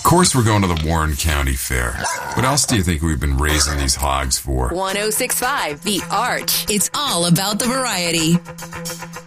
course we're going to the Warren County Fair. What else do you think we've been raising these hogs for? 106.5 The Arch. It's all about the variety.